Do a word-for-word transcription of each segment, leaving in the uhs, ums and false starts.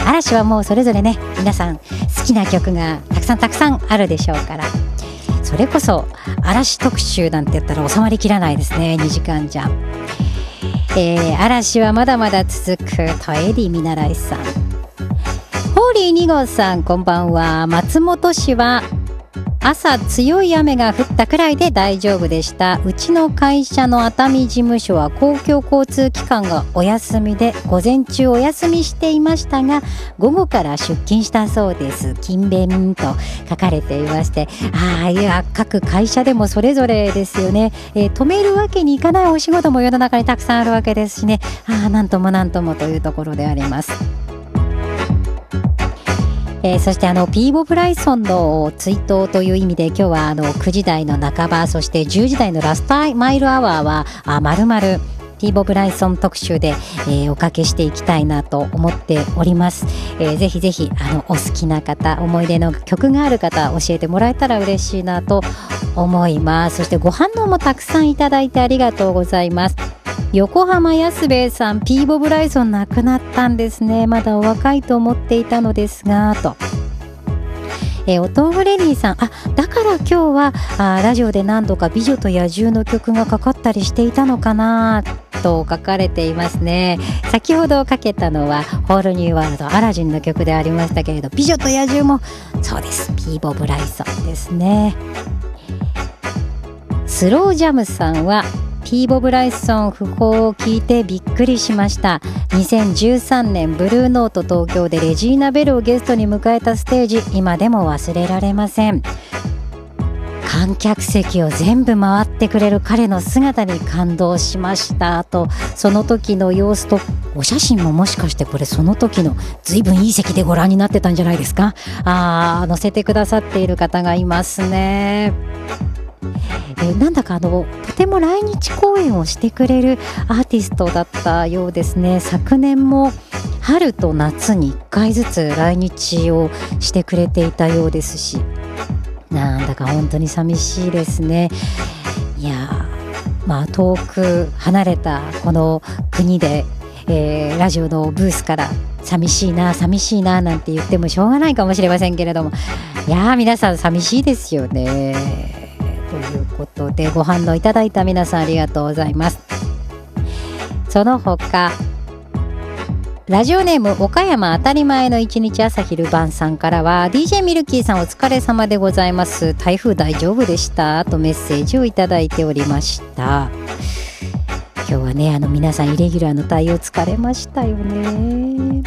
嵐はもうそれぞれね、皆さん好きな曲がたくさんたくさんあるでしょうから、それこそ嵐特集なんて言ったら収まりきらないですね、にじかんじゃ。えー、嵐はまだまだ続くとエディ見習いさん、ホーリーに号さんこんばんは。松本市は朝強い雨が降ったくらいで大丈夫でした。うちの会社の熱海事務所は公共交通機関がお休みで午前中お休みしていましたが、午後から出勤したそうです。勤勉と書かれていまして、ああ、いや、各会社でもそれぞれですよね、えー、止めるわけにいかないお仕事も世の中にたくさんあるわけですしね、ああ、なんともなんともというところであります。えー、そしてあのピーボ・ブライソンの追悼という意味で、今日はあのくじ台の半ば、そしてじゅうじ台のラストマイルアワーはあまるまるピーボ・ブライソン特集で、えー、おかけしていきたいなと思っております。えー、ぜひぜひあのお好きな方、思い出の曲がある方教えてもらえたら嬉しいなと思います。そしてご反応もたくさんいただいてありがとうございます。横浜安兵衛さん、ピーボ・ブライソン亡くなったんですね。まだお若いと思っていたのですがと。えー、お豆腐レディさん、あ、だから今日はあラジオで何度か美女と野獣の曲がかかったりしていたのかなと書かれていますね。先ほどかけたのはホールニューワールド、アラジンの曲でありましたけれど、美女と野獣もそうです、ピーボ・ブライソンですね。スロージャムさんはピーボ・ブライソン訃報を聞いてびっくりしました。にせんじゅうさんねんブルーノート東京でレジーナ・ベルをゲストに迎えたステージ、今でも忘れられません。観客席を全部回ってくれる彼の姿に感動しましたと、その時の様子とお写真ももしかしてこれその時の随分いい席でご覧になってたんじゃないですか。あー、載せてくださっている方がいますね。えー、なんだかあのとても来日公演をしてくれるアーティストだったようですね。昨年も春と夏にいっかいずつ来日をしてくれていたようですし、なんだか本当に寂しいですね。いや、まあ遠く離れたこの国で、えー、ラジオのブースから寂しいな寂しいななんて言ってもしょうがないかもしれませんけれども、いや皆さん寂しいですよね。ということでご反応いただいた皆さんありがとうございます。その他ラジオネーム岡山当たり前の一日朝昼晩さんからは ディージェー ミルキーさんお疲れ様でございます、台風大丈夫でしたとメッセージをいただいておりました。今日はね、あの皆さんイレギュラーの対応疲れましたよね。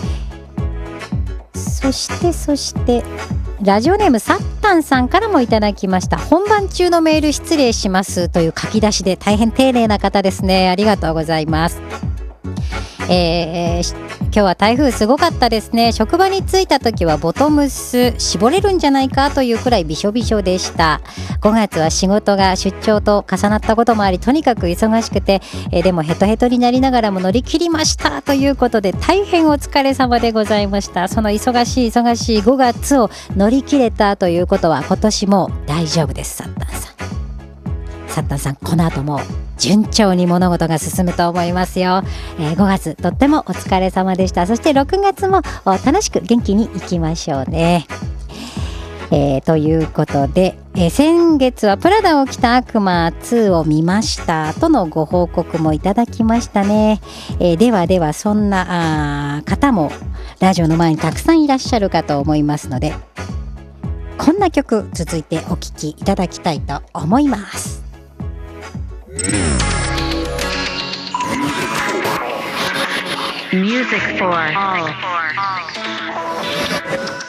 そしてそしてラジオネームサッタンさんからもいただきました。本番中のメール失礼しますという書き出しで大変丁寧な方ですね。ありがとうございます。えー、今日は台風すごかったですね。職場に着いた時はボトムス絞れるんじゃないかというくらいびしょびしょでした。ごがつは仕事が出張と重なったこともあり、とにかく忙しくて、えー、でもヘトヘトになりながらも乗り切りましたということで、大変お疲れ様でございました。その忙しい忙しいごがつを乗り切れたということは今年も大丈夫です。サッタンさんサッタンさん、この後も順調に物事が進むと思いますよ。えー、ごがつとってもお疲れ様でした。そしてろくがつも楽しく元気にいきましょうね。えー、ということで、えー、先月はプラダを着た悪魔ツーを見ましたとのご報告もいただきましたね。えー、ではではそんな方もラジオの前にたくさんいらっしゃるかと思いますので、こんな曲続いてお聴きいただきたいと思います。Music for all.